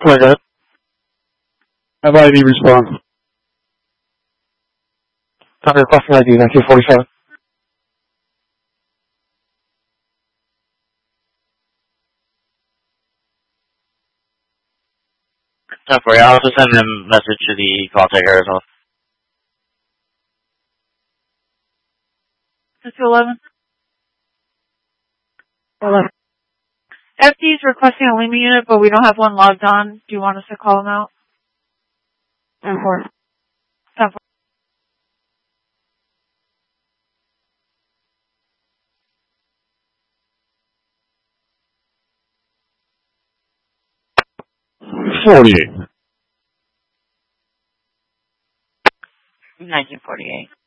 I got it. How about any response? Time requesting ID 1947. Don't worry, I'll also send a message to the call taker as well. 211. 11. FD is requesting a Lima unit, but we don't have one logged on. Do you want us to call him out? 10-4. 10-4. $48. 1948.